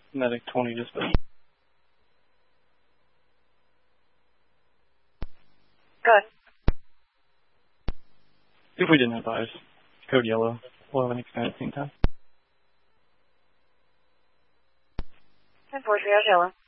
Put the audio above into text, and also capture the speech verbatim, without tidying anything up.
Medic twenty dispatch. Good. If we didn't advise, code yellow. We'll have an extended scene time. ten four three, yellow.